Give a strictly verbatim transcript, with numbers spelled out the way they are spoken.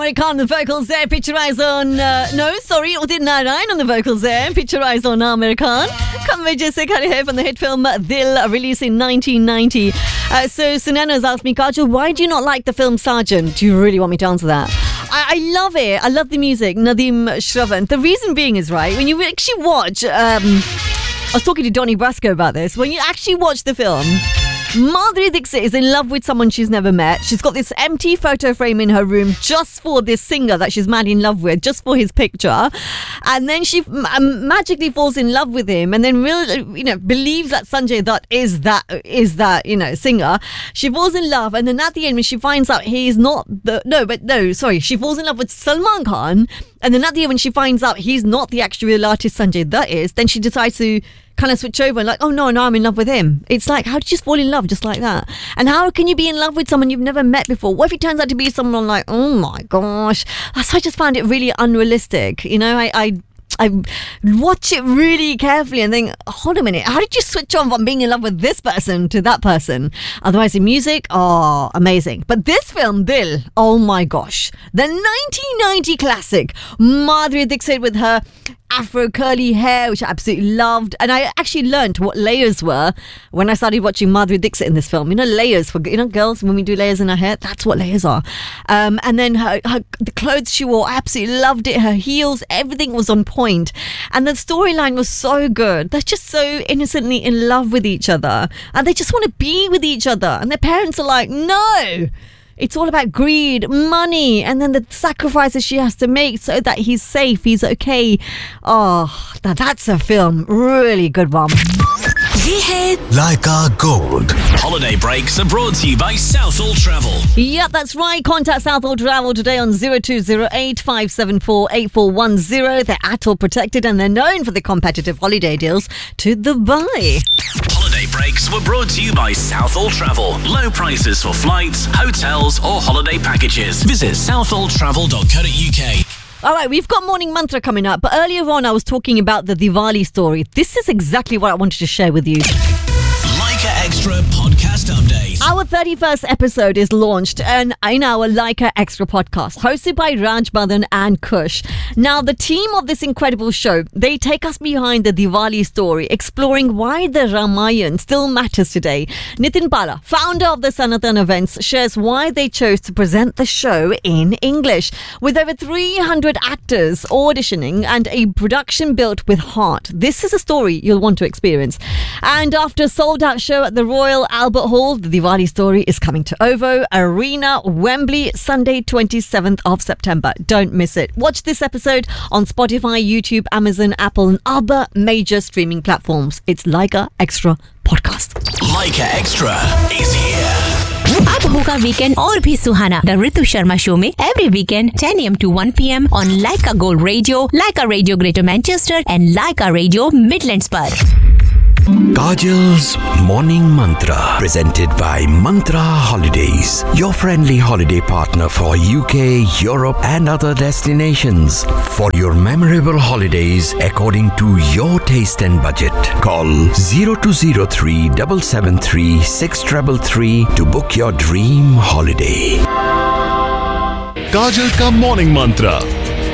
Amir Khan, the vocals there. Picturized on, uh, no, sorry, Udit Narayan on the vocals there. Picturized on Amir Khan. Come Vijay Sekhar here from the hit film Dil, released in nineteen ninety. Uh, so Sunana has asked me, Kajal, why do you not like the film Sergeant? Do you really want me to answer that? I, I love it. I love the music. Nadeem Shravan. The reason being is, right, when you actually watch, um, I was talking to Donnie Brasco about this. When you actually watch the film, Madhuri Dixit is in love with someone she's never met. She's got this empty photo frame in her room just for this singer that she's madly in love with, just for his picture. And then she um, magically falls in love with him, and then really, you know, believes that Sanjay Dutt is that is that you know singer. She falls in love, and then at the end, when she finds out he's not the no, but no, sorry, she falls in love with Salman Khan, and then at the end, when she finds out he's not the actual real artist Sanjay Dutt is, then she decides to kind of switch over and like, oh no, no, I'm in love with him. It's like, how did you just fall in love just like that? And how can you be in love with someone you've never met before? What if it turns out to be someone like, oh my gosh? So I just found it really unrealistic. You know, I, I I watch it really carefully and think, hold a minute, how did you switch on from being in love with this person to that person? Otherwise, the music, oh, amazing. But this film, Dil, oh my gosh, the nineteen ninety classic, Madhuri Dixit with her afro curly hair, which I absolutely loved. And I actually learned what layers were when I started watching Madhuri Dixit in this film. You know, layers for, you know, girls, when we do layers in our hair, that's what layers are. Um, and then her, her the clothes she wore, I absolutely loved it. Her heels, everything was on point. And the storyline was so good. They're just so innocently in love with each other. And they just want to be with each other. And their parents are like, no! It's all about greed, money, and then the sacrifices she has to make so that he's safe, he's okay. Oh, now that's a film. Really good one. Ye hai Leica Gold. Holiday breaks are brought to you by Southall Travel. Yep, that's right. Contact Southall Travel today on zero two zero eight five seven four eight four one zero. They're A T O L protected and they're known for the competitive holiday deals to Dubai. Holiday breaks were brought to you by Southall Travel. Low prices for flights, hotels or holiday packages. Visit southall travel dot co dot uk. All right, we've got Morning Mantra coming up, but earlier on I was talking about the Diwali story. This is exactly what I wanted to share with you. Leica Extra podcast update. Our thirty-first episode is launched in, in our Leica Extra podcast, hosted by Raj Madan and Kush. Now, the team of this incredible show, they take us behind the Diwali story, exploring why the Ramayan still matters today. Nitin Bala, founder of the Sanatan Events, shares why they chose to present the show in English. With over three hundred actors auditioning and a production built with heart, this is a story you'll want to experience. And after a sold-out show at the Royal Albert Hall, the Diwali story is coming to OVO Arena, Wembley, Sunday, twenty-seventh of September. Don't miss it. Watch this episode on Spotify, YouTube, Amazon, Apple and other major streaming platforms. It's Leica Extra Podcast. Leica Extra is here. अब होगा weekend और भी सुहाना the Ritu Sharma show में every weekend ten a.m. to one p.m. On Lyca gold radio, Lyca radio greater Manchester and Lyca radio Midlands पर. Kajal's Morning Mantra, presented by Mantra Holidays, your friendly holiday partner for U K, Europe and other destinations. For your memorable holidays according to your taste and budget, call zero two zero three seven seven three six three three to book your dream holiday. Kajal ka Morning Mantra,